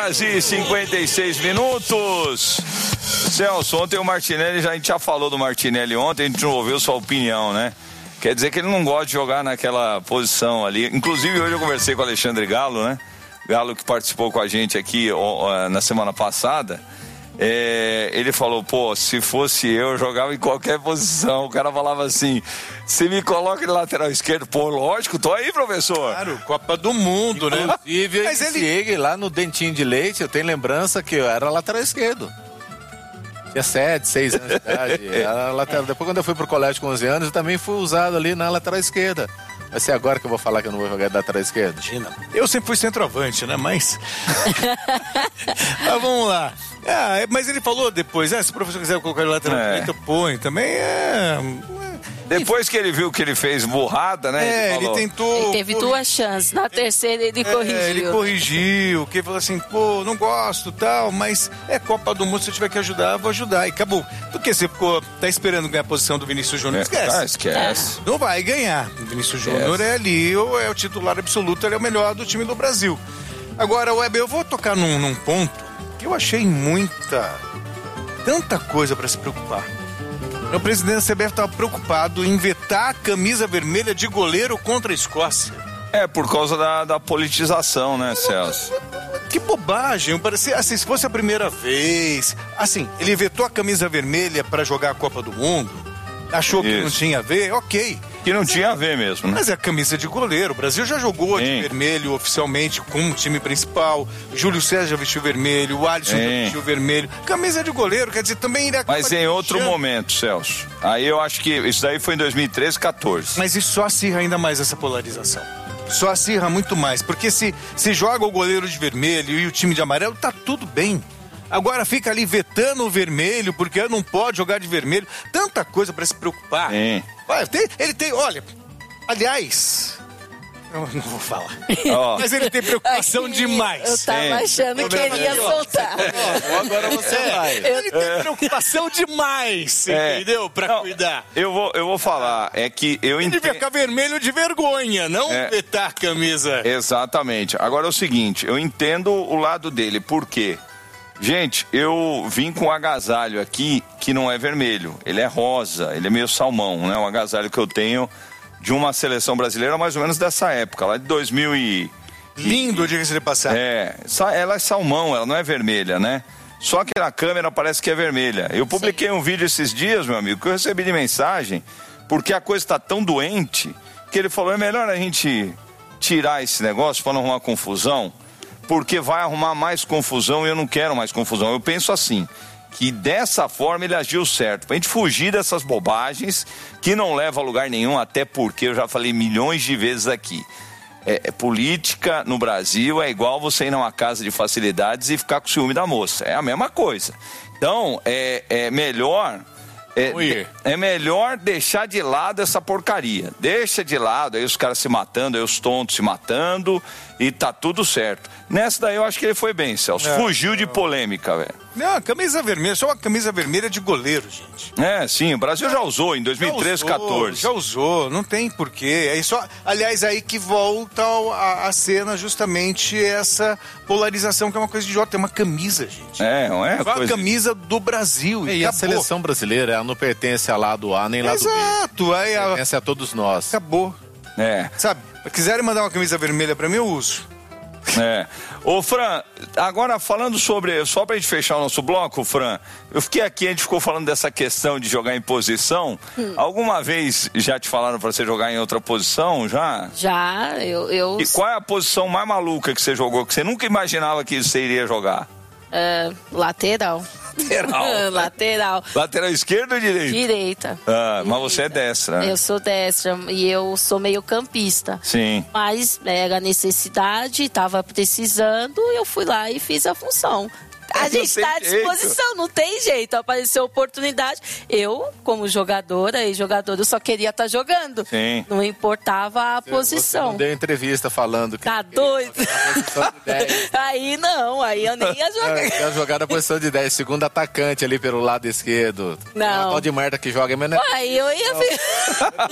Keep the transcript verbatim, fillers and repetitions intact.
horas e cinquenta e seis minutos. Celso, ontem o Martinelli, já, a gente já falou do Martinelli ontem, a gente não ouviu sua opinião, né? Quer dizer que ele não gosta de jogar naquela posição ali. Inclusive, hoje eu conversei com o Alexandre Galo, né? Galo que participou com a gente aqui ó, na semana passada. É, ele falou, pô, se fosse eu, eu jogava em qualquer posição. O cara falava assim, você me coloca de lateral esquerdo? Pô, lógico, tô aí, professor. Claro, Copa do Mundo, né? Inclusive, Mas ele... ele lá no Dentinho de Leite, eu tenho lembrança que eu era lateral esquerdo. Tinha sete, seis anos de idade. Era lateral. Depois, quando eu fui pro colégio com onze anos, eu também fui usado ali na lateral esquerda. Vai ser agora que eu vou falar que eu não vou jogar da lateral esquerda? Imagina. Eu sempre fui centroavante, né? Mas... mas vamos lá. Ah, mas ele falou depois, ah, se o professor quiser colocar ele lateral É. direito, põe. Também é... Depois que ele viu que ele fez burrada, né? É, ele, falou, tentou... Ele teve duas chances. Na terceira ele corrigiu. É, ele corrigiu, que ele falou assim, pô, não gosto, tal, mas é Copa do Mundo, se eu tiver que ajudar, eu vou ajudar. E acabou. Porque você ficou, tá esperando ganhar a posição do Vinícius Júnior, É, esquece. ah, esquece. Não vai ganhar. O Vinícius Júnior é ali, ou é o titular absoluto, ele é o melhor do time do Brasil. Agora, Weber, eu vou tocar num, num ponto que eu achei muita, tanta coisa pra se preocupar. O presidente da C B F estava preocupado em vetar a camisa vermelha de goleiro contra a Escócia. É, por causa da, da politização, né, Celso? Que bobagem, parecia, assim, se fosse a primeira vez, assim, ele vetou a camisa vermelha para jogar a Copa do Mundo, achou que Isso. não tinha a ver, ok. Que não tinha a ver mesmo, né? Mas é a camisa de goleiro, o Brasil já jogou Sim. de vermelho oficialmente com o time principal, Júlio César já vestiu vermelho, o Alisson Sim. já vestiu vermelho, camisa de goleiro, quer dizer, também iria... Mas em outro momento, Celso. Aí eu acho que isso daí foi em dois mil e treze, quatorze. Mas isso só acirra ainda mais essa polarização. Só acirra muito mais. Porque se, se joga o goleiro de vermelho e o time de amarelo, tá tudo bem. Agora fica ali vetando o vermelho, porque não pode jogar de vermelho. Tanta coisa pra se preocupar. Sim. Olha, tem, ele tem, olha, aliás... Eu não vou falar. Ó. Mas ele tem preocupação Aqui, demais. Eu tava Sim. achando que ele ia soltar. Agora você vai. Ele tem preocupação demais, É. entendeu? Pra Não, cuidar. Eu vou, eu vou falar, é que eu Ele devia entendo... ficar vermelho de vergonha, não É. vetar a camisa. Exatamente. Agora é o seguinte, eu entendo o lado dele, por quê? Gente, eu vim com um agasalho aqui que não é vermelho, ele é rosa, ele é meio salmão, né? Um agasalho que eu tenho de uma seleção brasileira mais ou menos dessa época, lá de dois mil e... Lindo, diga-se de passagem. É, sa- ela é salmão, ela não é vermelha, né? Só que na câmera parece que é vermelha. Eu publiquei um vídeo esses dias, meu amigo, que eu recebi de mensagem, porque a coisa está tão doente, que ele falou, é melhor a gente tirar esse negócio para não arrumar confusão, porque vai arrumar mais confusão e eu não quero mais confusão. Eu penso assim, que dessa forma ele agiu certo, pra gente fugir dessas bobagens que não levam a lugar nenhum, até porque eu já falei milhões de vezes aqui. É, é, política no Brasil é igual você ir numa casa de facilidades e ficar com ciúme da moça. É a mesma coisa. Então, é, é melhor... É, é melhor deixar de lado essa porcaria. Deixa de lado, aí os caras se matando, aí os tontos se matando e tá tudo certo. Nessa daí eu acho que ele foi bem, Celso. É. Fugiu de polêmica, velho. Não, a camisa vermelha, só uma camisa vermelha de goleiro, gente. É, sim, o Brasil já usou em dois mil e treze, Já usou, quatorze. Já usou, não tem porquê. É só, aliás, aí que volta ao- a, a cena justamente essa polarização, que é uma coisa idiota. É uma camisa, gente. É, não é Só coisa... a camisa do Brasil. E E a acabou. seleção brasileira, ela não pertence a lado A nem lado B. Exato, aí a- Pertence a todos nós. acabou. É, Sabe, se quiserem mandar uma camisa vermelha pra mim, eu uso. é. Ô, Fran, agora falando sobre... Só pra gente fechar o nosso bloco, Fran, eu fiquei aqui, a gente ficou falando dessa questão de jogar em posição. Hum. Alguma vez já te falaram pra você jogar em outra posição, já? Já, eu... eu E qual é a posição mais maluca que você jogou, que você nunca imaginava que você iria jogar? é, lateral. Lateral. Lateral. Lateral esquerdo ou direito? Direita. Ah, mas Direita. você é destra, né? Eu sou destra e eu sou meio campista. Sim. Mas era necessidade, estava precisando, eu fui lá e fiz a função. A Não gente tem está à jeito. disposição, não tem jeito. Apareceu oportunidade. Eu, como jogadora e jogadora, eu só queria estar jogando. Sim. Não importava a Você posição. não deu entrevista falando que Tá doido? posição de dez. Aí não, aí eu nem ia jogar. Quer jogar na posição de dez, segundo atacante ali pelo lado esquerdo. Não. Uma tal de Marta que joga, mas não é Aí eu ia ver.